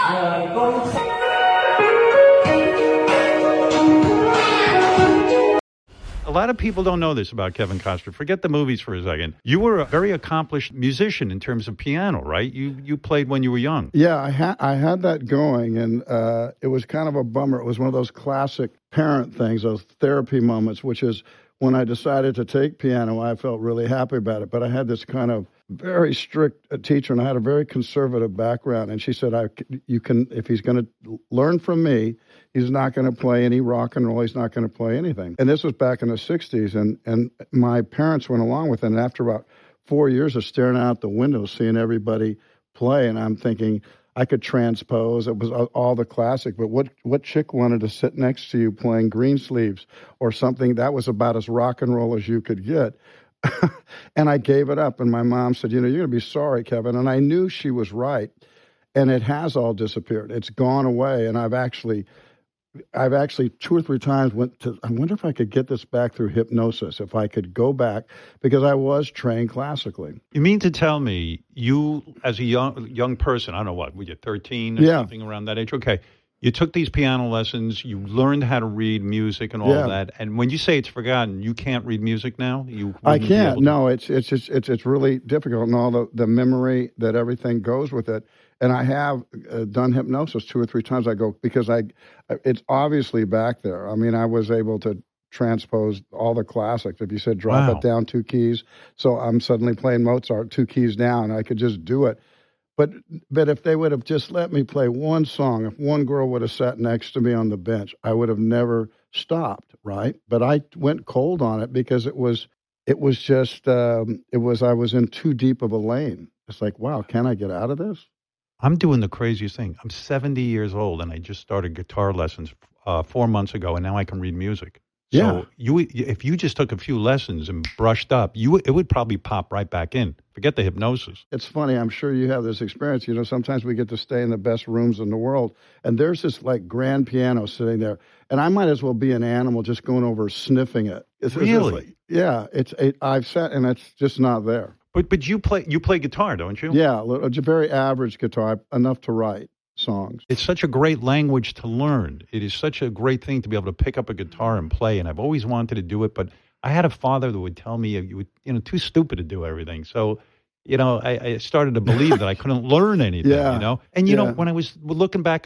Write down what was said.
A lot of people don't know this about Kevin Costner. Forget the movies for a second. You were a very accomplished musician in terms of piano, right? You played when you were young. Yeah, I had that going, and it was kind of a bummer. It was one of those classic parent things, those therapy moments, which is when I decided to take piano, I felt really happy about it. But I had this kind of very strict teacher, and I had a very conservative background. And she said, "You can, if he's going to learn from me, he's not going to play any rock and roll. He's not going to play anything." And this was back in the '60s, and my parents went along with it. And after about 4 years of staring out the window, seeing everybody play, and I'm thinking, I could transpose. It was all the classic, but what chick wanted to sit next to you playing Greensleeves or something that was about as rock and roll as you could get? And I gave it up. And my mom said, you're going to be sorry, Kevin. And I knew she was right. And it has all disappeared. It's gone away. And I've actually 2 or 3 times I wonder if I could get this back through hypnosis, if I could go back, because I was trained classically. You mean to tell me you, as a young person, I don't know what, were you 13 or something around that age? Okay. You took these piano lessons, you learned how to read music and all of that. And when you say it's forgotten, you can't read music now? I can't. No, it's really difficult, and all the memory that everything goes with it. And I have done hypnosis 2 or 3 times. I go, because it's obviously back there. I mean, I was able to transpose all the classics. If you said drop it down 2 keys, so I'm suddenly playing Mozart 2 keys down. I could just do it. But if they would have just let me play one song, if one girl would have sat next to me on the bench, I would have never stopped, right? But I went cold on it because I was in too deep of a lane. It's like, wow, can I get out of this? I'm doing the craziest thing. I'm 70 years old, and I just started guitar lessons 4 months ago, and now I can read music. So if you just took a few lessons and brushed up, it would probably pop right back in. Forget the hypnosis. It's funny. I'm sure you have this experience. Sometimes we get to stay in the best rooms in the world, and there's this like grand piano sitting there, and I might as well be an animal just going over sniffing it. Really? I've sat, and it's just not there. But you play guitar, don't you? Yeah, a very average guitar, enough to write songs. It's such a great language to learn. It is such a great thing to be able to pick up a guitar and play, and I've always wanted to do it, but I had a father that would tell me you were too stupid to do everything. So, I started to believe that I couldn't learn anything, And, when I was looking back